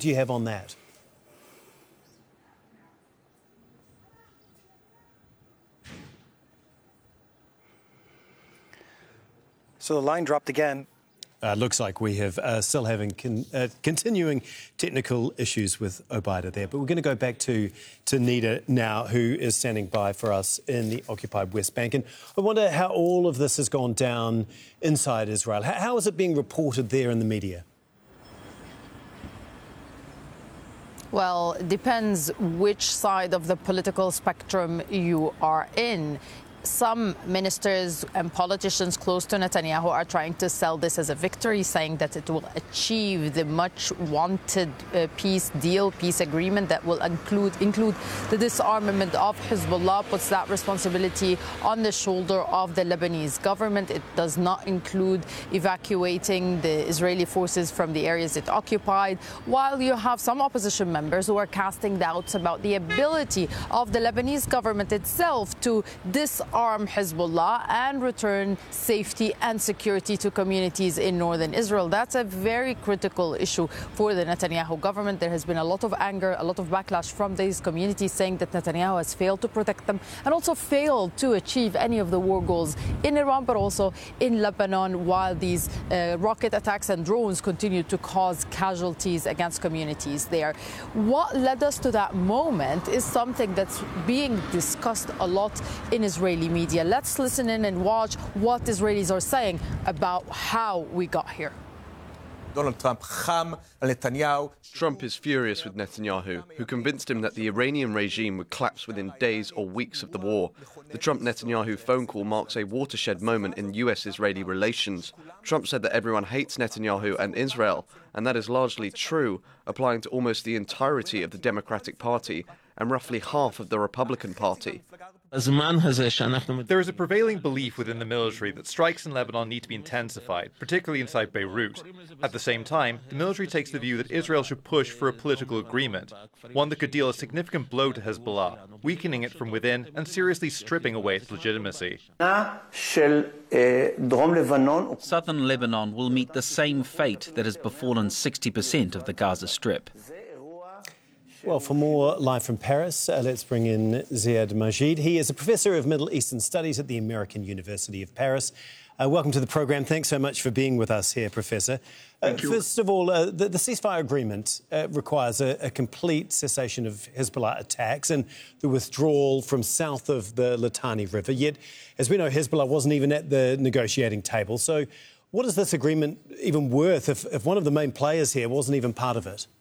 do you have on that? So the line dropped again. Looks like we have still having continuing technical issues with Obaida there. But we're going to go back to Nida now, who is standing by for us in the occupied West Bank. And I wonder how all of this has gone down inside Israel. How is it being reported there in the media? Well, it depends which side of the political spectrum you are in. Some ministers and politicians close to Netanyahu are trying to sell this as a victory, saying that it will achieve the much-wanted peace agreement that will include the disarmament of Hezbollah, puts that responsibility on the shoulder of the Lebanese government. It does not include evacuating the Israeli forces from the areas it occupied, while you have some opposition members who are casting doubts about the ability of the Lebanese government itself to disarm Hezbollah and return safety and security to communities in northern Israel. That's a very critical issue for the Netanyahu government. There has been a lot of anger, a lot of backlash from these communities saying that Netanyahu has failed to protect them and also failed to achieve any of the war goals in Iran, but also in Lebanon, while these rocket attacks and drones continue to cause casualties against communities there. What led us to that moment is something that's being discussed a lot in Israeli media. Let's listen in and watch what Israelis are saying about how we got here. Donald Trump is furious with Netanyahu, who convinced him that the Iranian regime would collapse within days or weeks of the war. The Trump-Netanyahu phone call marks a watershed moment in US-Israeli relations. Trump said that everyone hates Netanyahu and Israel, and that is largely true, applying to almost the entirety of the Democratic Party and roughly half of the Republican Party. There is a prevailing belief within the military that strikes in Lebanon need to be intensified, particularly inside Beirut. At the same time, the military takes the view that Israel should push for a political agreement, one that could deal a significant blow to Hezbollah, weakening it from within and seriously stripping away its legitimacy. Southern Lebanon will meet the same fate that has befallen 60% of the Gaza Strip. Well, for more live from Paris, let's bring in Ziad Majid. He is a professor of Middle Eastern Studies at the American University of Paris. Welcome to the programme. Thanks so much for being with us here, Professor. First of all, the ceasefire agreement requires a complete cessation of Hezbollah attacks and the withdrawal from south of the Litani River. Yet, as we know, Hezbollah wasn't even at the negotiating table. So what is this agreement even worth if one of the main players here wasn't even part of it?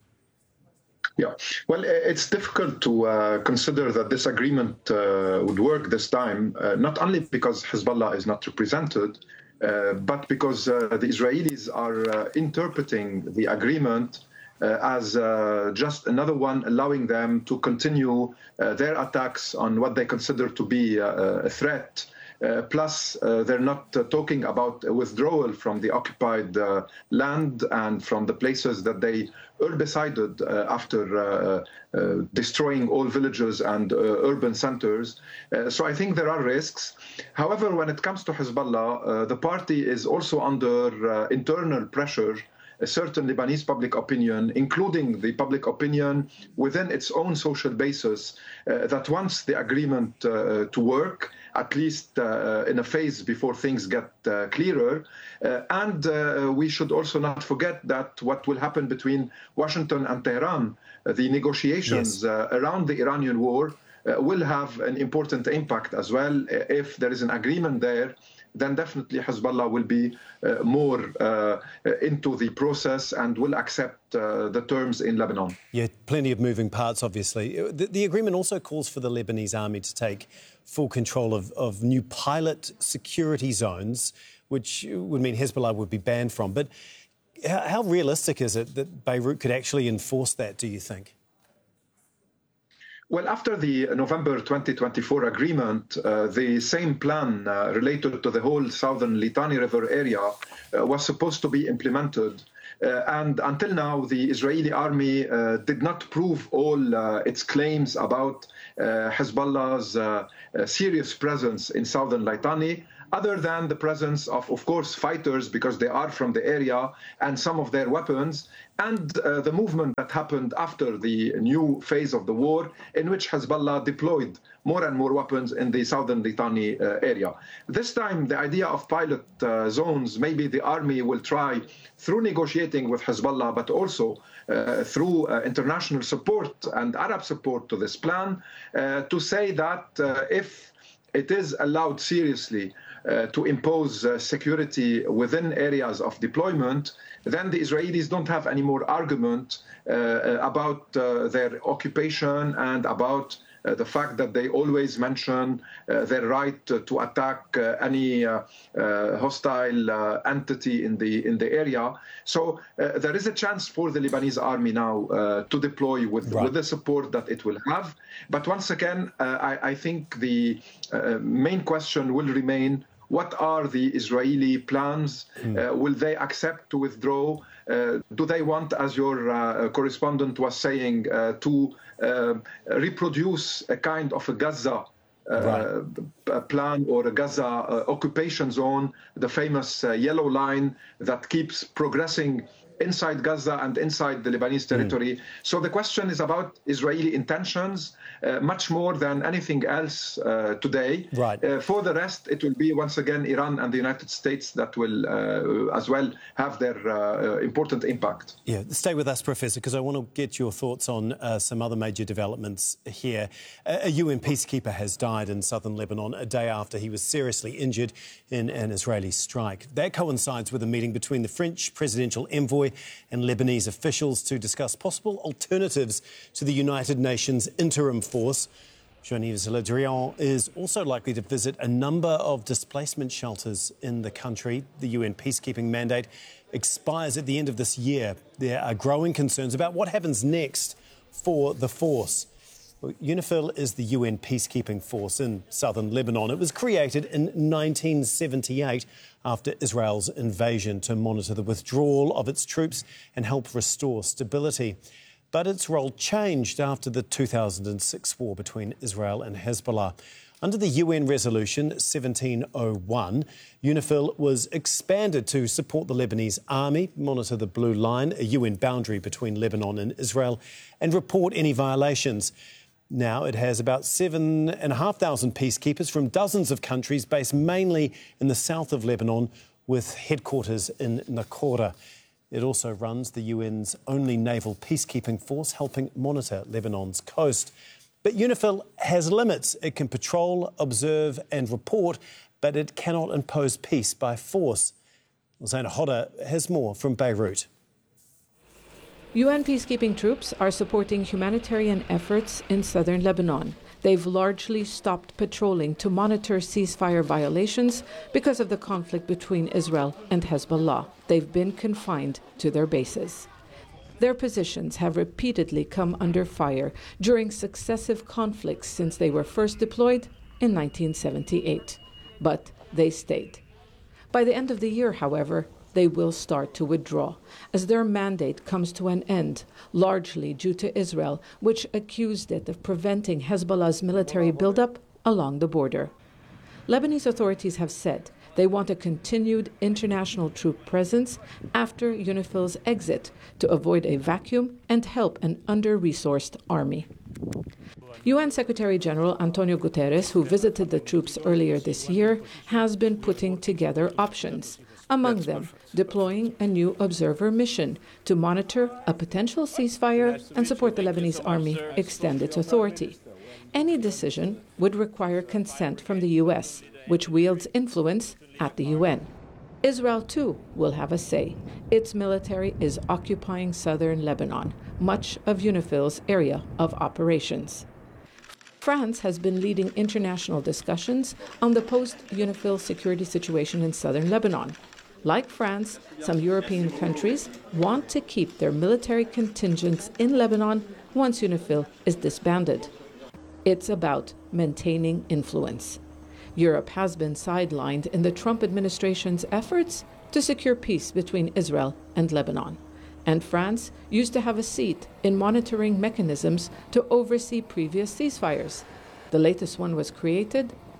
Yeah, well, it's difficult to consider that this agreement would work this time, not only because Hezbollah is not represented, but because the Israelis are interpreting the agreement as just another one allowing them to continue their attacks on what they consider to be a threat. Plus, they're not talking about a withdrawal from the occupied land and from the places that they herbicided after destroying all villages and urban centers. So I think there are risks. However, when it comes to Hezbollah, the party is also under internal pressure. A certain Lebanese public opinion, including the public opinion within its own social basis, that wants the agreement to work, at least in a phase before things get clearer. And we should also not forget that what will happen between Washington and Tehran, the negotiations around the Iranian war, will have an important impact as well. If there is an agreement there, then definitely Hezbollah will be more into the process and will accept the terms in Lebanon. Yeah, plenty of moving parts, obviously. The agreement also calls for the Lebanese army to take full control of new pilot security zones, which would mean Hezbollah would be banned from. But how realistic is it that Beirut could actually enforce that, do you think? Well, after the November 2024 agreement, the same plan related to the whole southern Litani River area was supposed to be implemented. And until now, the Israeli army did not prove all its claims about Hezbollah's serious presence in southern Litani, other than the presence of course, fighters, because they are from the area, and some of their weapons, and the movement that happened after the new phase of the war, in which Hezbollah deployed more and more weapons in the southern Litani area. This time, the idea of pilot zones, maybe the army will try, through negotiating with Hezbollah, but also through international support and Arab support to this plan, to say that if it is allowed seriously to impose security within areas of deployment, then the Israelis don't have any more argument about their occupation and about the fact that they always mention their right to attack any hostile entity in the area. So there is a chance for the Lebanese army now to deploy with the support that it will have. But once again, I think the main question will remain: what are the Israeli plans? Will they accept to withdraw? Do they want, as your correspondent was saying, to reproduce a kind of a Gaza plan or a Gaza occupation zone, the famous yellow line that keeps progressing inside Gaza and inside the Lebanese territory? So the question is about Israeli intentions much more than anything else today. For the rest, it will be once again Iran and the United States that will as well have their important impact. Yeah, stay with us, Professor, because I want to get your thoughts on some other major developments here. A UN peacekeeper has died in southern Lebanon a day after he was seriously injured in an Israeli strike. That coincides with a meeting between the French presidential envoy and Lebanese officials to discuss possible alternatives to the United Nations interim force. Jean-Yves Le Drian is also likely to visit a number of displacement shelters in the country. The UN peacekeeping mandate expires at the end of this year. There are growing concerns about what happens next for the force. UNIFIL is the UN peacekeeping force in southern Lebanon. It was created in 1978 after Israel's invasion to monitor the withdrawal of its troops and help restore stability. But its role changed after the 2006 war between Israel and Hezbollah. Under the UN resolution 1701, UNIFIL was expanded to support the Lebanese army, monitor the Blue Line, a UN boundary between Lebanon and Israel, and report any violations. Now it has about 7,500 peacekeepers from dozens of countries based mainly in the south of Lebanon with headquarters in Naqoura. It also runs the UN's only naval peacekeeping force, helping monitor Lebanon's coast. But UNIFIL has limits. It can patrol, observe and report, but it cannot impose peace by force. Zaina Hodder has more from Beirut. UN peacekeeping troops are supporting humanitarian efforts in southern Lebanon. They've largely stopped patrolling to monitor ceasefire violations because of the conflict between Israel and Hezbollah. They've been confined to their bases. Their positions have repeatedly come under fire during successive conflicts since they were first deployed in 1978. But they stayed. By the end of the year, however, they will start to withdraw as their mandate comes to an end, largely due to Israel, which accused it of preventing Hezbollah's military buildup along the border. Lebanese authorities have said they want a continued international troop presence after UNIFIL's exit to avoid a vacuum and help an under-resourced army. UN Secretary-General Antonio Guterres, who visited the troops earlier this year, has been putting together options. Among them, deploying a new observer mission to monitor a potential ceasefire and support the Lebanese army extend its authority. Any decision would require consent from the U.S., which wields influence at the UN. Israel, too, will have a say. Its military is occupying southern Lebanon, much of UNIFIL's area of operations. France has been leading international discussions on the post-UNIFIL security situation in southern Lebanon. Like France, some European countries want to keep their military contingents in Lebanon once UNIFIL is disbanded. It's about maintaining influence. Europe has been sidelined in the Trump administration's efforts to secure peace between Israel and Lebanon. And France used to have a seat in monitoring mechanisms to oversee previous ceasefires. The latest one was created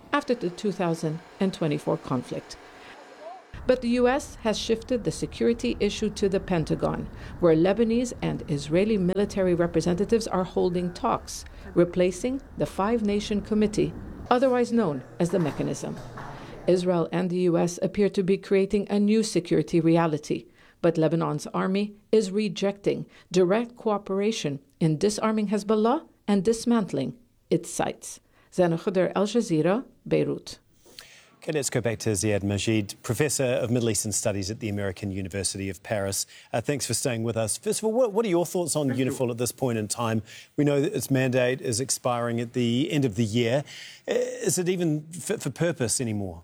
after the 2024 conflict. But the U.S. has shifted the security issue to the Pentagon, where Lebanese and Israeli military representatives are holding talks, replacing the Five-Nation Committee, otherwise known as the Mechanism. Israel and the U.S. appear to be creating a new security reality, but Lebanon's army is rejecting direct cooperation in disarming Hezbollah and dismantling its sites. Zana Khuder, Al Jazeera, Beirut. Okay, let's go back to Ziad Majid, Professor of Middle Eastern Studies at the American University of Paris. Thanks for staying with us. First of all, what are your thoughts on UNIFIL at this point in time? We know that its mandate is expiring at the end of the year. Is it even fit for purpose anymore?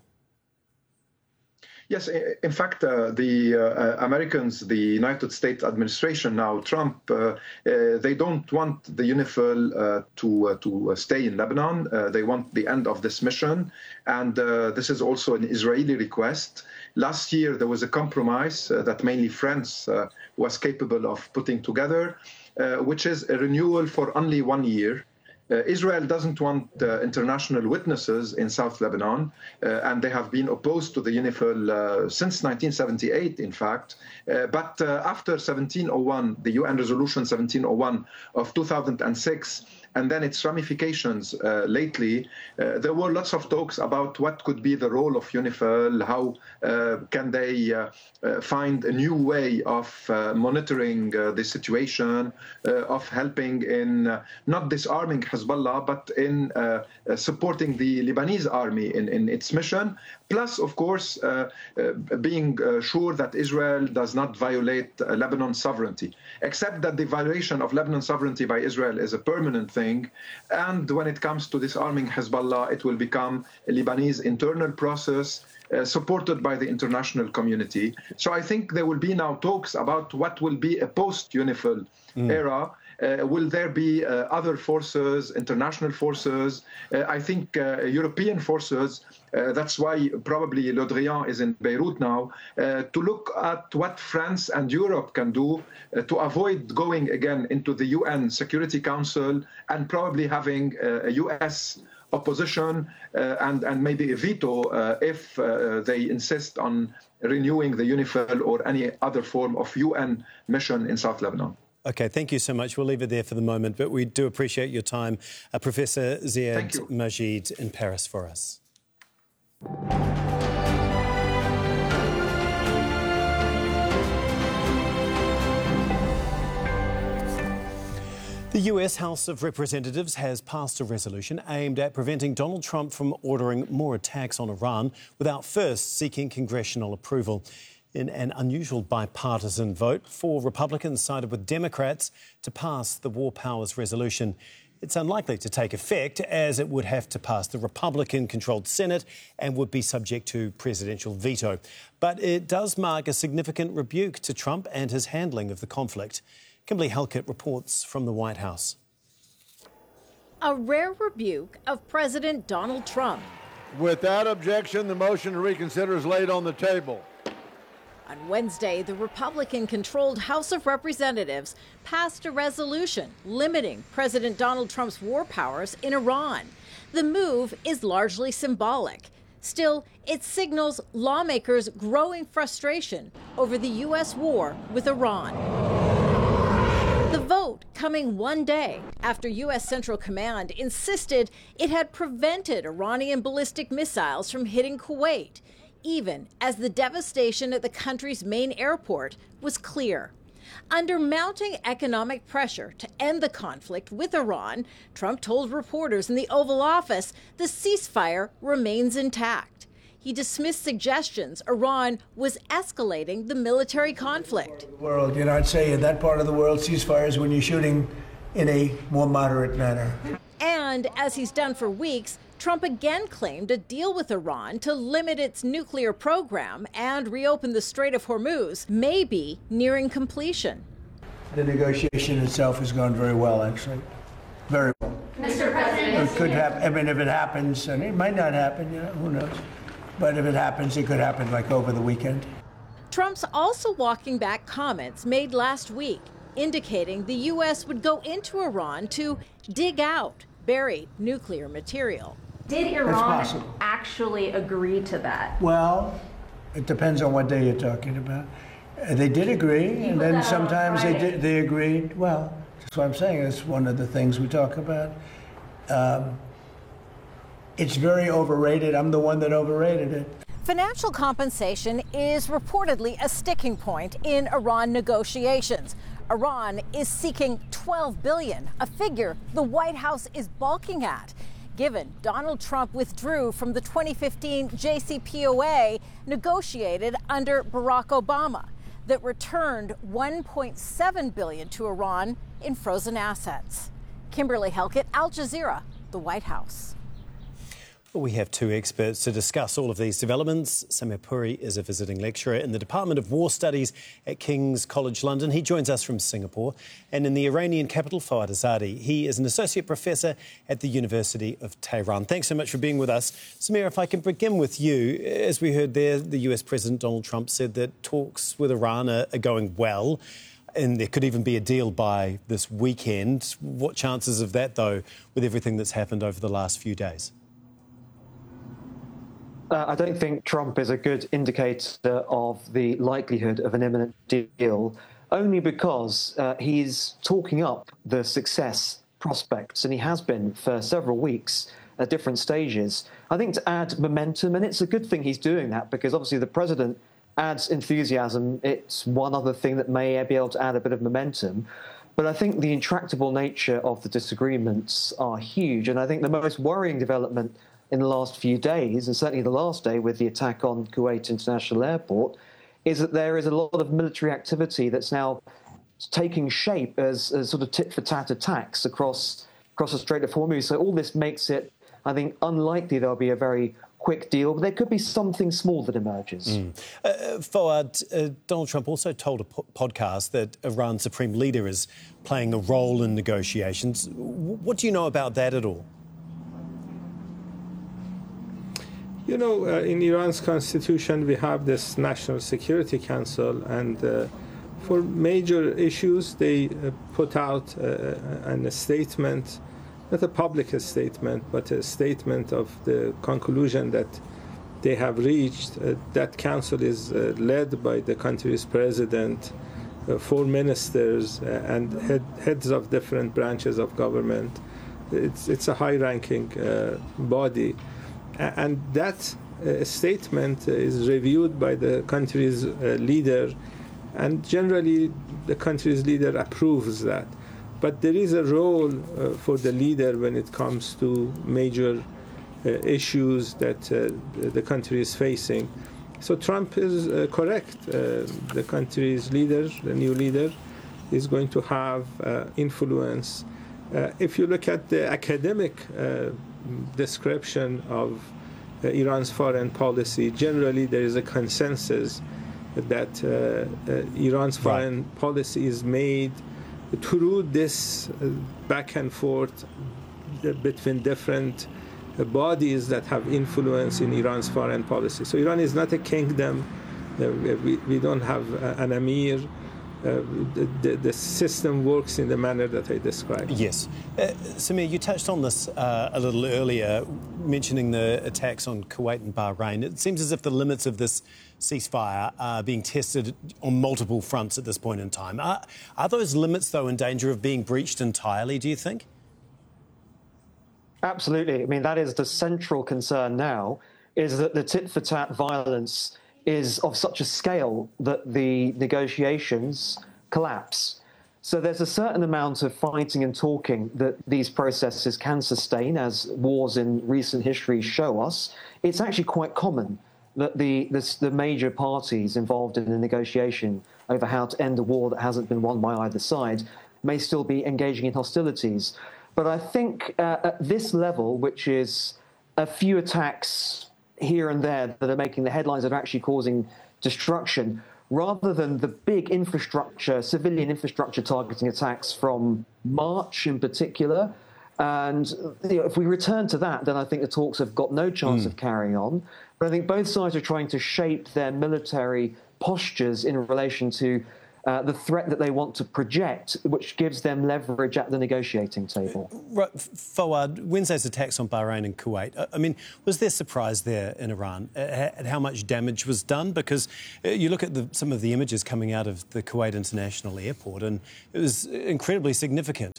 Yes, in fact, the Americans, the United States administration now, Trump, they don't want the UNIFIL to stay in Lebanon. They want the end of this mission. And this is also an Israeli request. Last year, there was a compromise that mainly France was capable of putting together, which is a renewal for only 1 year. Israel doesn't want international witnesses in South Lebanon, and they have been opposed to the UNIFIL since 1978, in fact. But after 1701, the UN Resolution 1701 of 2006, and then its ramifications lately, there were lots of talks about what could be the role of UNIFIL, how can they find a new way of monitoring the situation, of helping in not disarming Hezbollah, but in supporting the Lebanese army in its mission, plus, of course, being sure that Israel does not violate Lebanon's sovereignty, except that the violation of Lebanon's sovereignty by Israel is a permanent thing. And when it comes to disarming Hezbollah, it will become a Lebanese internal process supported by the international community. So I think there will be now talks about what will be a post-UNIFIL era. Will there be other forces, international forces? I think European forces. That's why probably Le Drian is in Beirut now, to look at what France and Europe can do to avoid going again into the UN Security Council and probably having a US opposition and maybe a veto if they insist on renewing the UNIFIL or any other form of UN mission in South Lebanon. OK, thank you so much. We'll leave it there for the moment, but we do appreciate your time. Professor Ziad Majid in Paris for us. The US House of Representatives has passed a resolution aimed at preventing Donald Trump from ordering more attacks on Iran without first seeking congressional approval. In an unusual bipartisan vote, 4 Republicans sided with Democrats to pass the War Powers Resolution. It's unlikely to take effect, as it would have to pass the Republican-controlled Senate and would be subject to presidential veto. But it does mark a significant rebuke to Trump and his handling of the conflict. Kimberly Halkett reports from the White House. A rare rebuke of President Donald Trump. Without objection, the motion to reconsider is laid on the table. On Wednesday, the Republican-controlled House of Representatives passed a resolution limiting President Donald Trump's war powers in Iran. The move is largely symbolic. Still, it signals lawmakers' growing frustration over the U.S. war with Iran. The vote coming one day after U.S. Central Command insisted it had prevented Iranian ballistic missiles from hitting Kuwait, even as the devastation at the country's main airport was clear. Under mounting economic pressure to end the conflict with Iran, Trump told reporters in the Oval Office the ceasefire remains intact. He dismissed suggestions Iran was escalating the military conflict. World, I'd say in that part of the world, ceasefires when you're shooting in a more moderate manner. And as he's done for weeks, Trump again claimed a deal with Iran to limit its nuclear program and reopen the Strait of Hormuz may be nearing completion. The negotiation itself has gone very well, actually. Very well. Mr. President, it could happen. I mean, if it happens, and it might not happen, who knows? But if it happens, it could happen like over the weekend. Trump's also walking back comments made last week, indicating the U.S. would go into Iran to dig out buried nuclear material. Did Iran actually agree to that? Well, it depends on what day you're talking about. They did agree, and then sometimes they agreed. Well, that's what I'm saying. It's one of the things we talk about. It's very overrated. I'm the one that overrated it. Financial compensation is reportedly a sticking point in Iran negotiations. Iran is seeking $12 billion, a figure the White House is balking at, given Donald Trump withdrew from the 2015 JCPOA negotiated under Barack Obama that returned $1.7 billion to Iran in frozen assets. Kimberly Helkett, Al Jazeera, the White House. We have two experts to discuss all of these developments. Samir Puri is a visiting lecturer in the Department of War Studies at King's College London. He joins us from Singapore. And in the Iranian capital, Fawad Azadi, he is an associate professor at the University of Tehran. Thanks so much for being with us. Samir, if I can begin with you. As we heard there, the US President Donald Trump said that talks with Iran are going well, and there could even be a deal by this weekend. What chances of that, though, with everything that's happened over the last few days? I don't think Trump is a good indicator of the likelihood of an imminent deal, only because he's talking up the success prospects, and he has been for several weeks at different stages. I think to add momentum, and it's a good thing he's doing that, because obviously the president adds enthusiasm. It's one other thing that may be able to add a bit of momentum. But I think the intractable nature of the disagreements are huge, and I think the most worrying development in the last few days, and certainly the last day with the attack on Kuwait International Airport, is that there is a lot of military activity that's now taking shape as sort of tit-for-tat attacks across the Strait of Hormuz. So all this makes it, I think, unlikely there'll be a very quick deal, but there could be something small that emerges. Fawad, Donald Trump also told a podcast that Iran's supreme leader is playing a role in negotiations. What do you know about that at all? You know, in Iran's constitution, we have this National Security Council, and for major issues, they put out a statement, not a public statement, but a statement of the conclusion that they have reached. That council is led by the country's president, 4 ministers, and heads of different branches of government. It's a high-ranking body. And that statement is reviewed by the country's leader, and generally the country's leader approves that. But there is a role for the leader when it comes to major issues that the country is facing. So Trump is correct. The country's leader, the new leader, is going to have influence. If you look at the academic description of Iran's foreign policy, generally there is a consensus that Iran's foreign policy is made through this back and forth between different bodies that have influence in Iran's foreign policy. So Iran is not a kingdom. We don't have an emir. The system works in the manner that I described. Yes. Samir, you touched on this a little earlier, mentioning the attacks on Kuwait and Bahrain. It seems as if the limits of this ceasefire are being tested on multiple fronts at this point in time. Are those limits, though, in danger of being breached entirely, do you think? Absolutely. I mean, that is the central concern now, is that the tit-for-tat violence is of such a scale that the negotiations collapse. So there's a certain amount of fighting and talking that these processes can sustain, as wars in recent history show us. It's actually quite common that the major parties involved in the negotiation over how to end a war that hasn't been won by either side may still be engaging in hostilities. But I think at this level, which is a few attacks here and there that are making the headlines, that are actually causing destruction, rather than the big infrastructure, civilian infrastructure targeting attacks from March in particular. And if we return to that, then I think the talks have got no chance of carrying on. But I think both sides are trying to shape their military postures in relation to the threat that they want to project, which gives them leverage at the negotiating table. Fawad, Wednesday's attacks on Bahrain and Kuwait, I mean, was there surprise there in Iran at how much damage was done? Because you look at some of the images coming out of the Kuwait International Airport, and it was incredibly significant.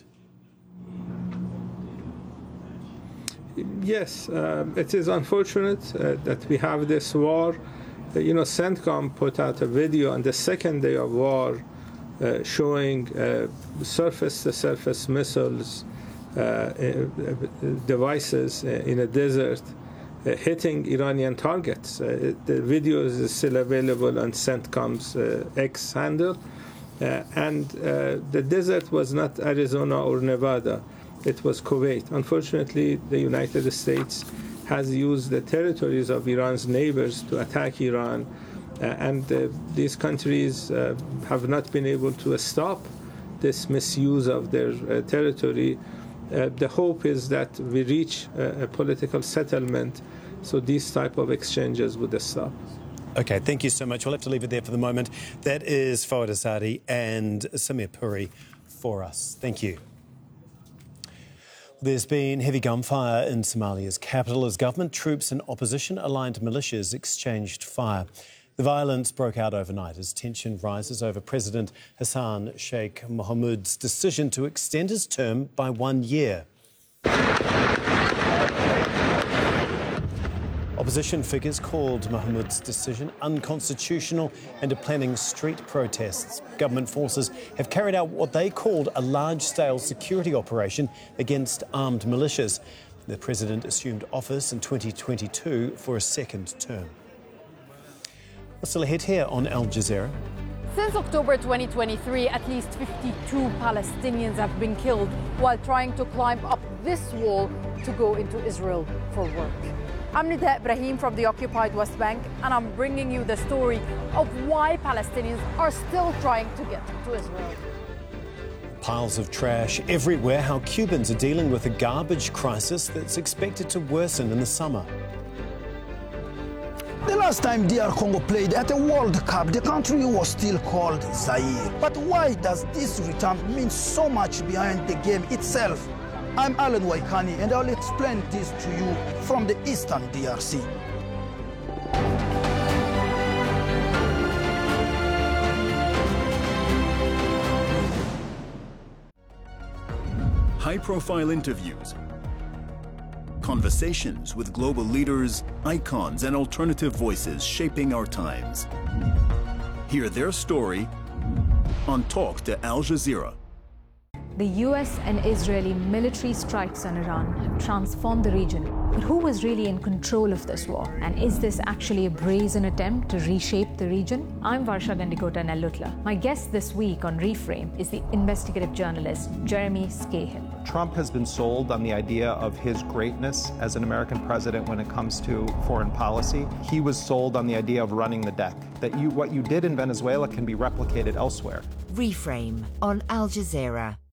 Yes, it is unfortunate that we have this war. CENTCOM put out a video on the second day of war showing surface-to-surface missiles devices in a desert hitting Iranian targets. The video is still available on CENTCOM's X handle. And the desert was not Arizona or Nevada. It was Kuwait. Unfortunately, the United States has used the territories of Iran's neighbors to attack Iran, and these countries have not been able to stop this misuse of their territory. The hope is that we reach a political settlement so these type of exchanges would stop. OK, thank you so much. We'll have to leave it there for the moment. That is Fawad Asadi and Samir Puri for us. Thank you. There's been heavy gunfire in Somalia's capital as government troops and opposition-aligned militias exchanged fire. The violence broke out overnight as tension rises over President Hassan Sheikh Mohamud's decision to extend his term by 1 year. Opposition figures called Mohamud's decision unconstitutional and are planning street protests. Government forces have carried out what they called a large-scale security operation against armed militias. The president assumed office in 2022 for a second term. We're still ahead here on Al Jazeera. Since October 2023, at least 52 Palestinians have been killed while trying to climb up this wall to go into Israel for work. I'm Nida Ibrahim from the occupied West Bank, and I'm bringing you the story of why Palestinians are still trying to get to Israel. Piles of trash everywhere. How Cubans are dealing with a garbage crisis that's expected to worsen in the summer. The last time DR Congo played at a World Cup, the country was still called Zaire. But why does this return mean so much behind the game itself? I'm Alan Waikani, and I'll explain this to you from the Eastern DRC. High-profile interviews, conversations with global leaders, icons, and alternative voices shaping our times. Hear their story on Talk to Al Jazeera. The US and Israeli military strikes on Iran have transformed the region. But who was really in control of this war? And is this actually a brazen attempt to reshape the region? I'm Varsha Gandikota Nellutla. My guest this week on Reframe is the investigative journalist Jeremy Scahill. Trump has been sold on the idea of his greatness as an American president when it comes to foreign policy. He was sold on the idea of running the deck, that what you did in Venezuela can be replicated elsewhere. Reframe on Al Jazeera.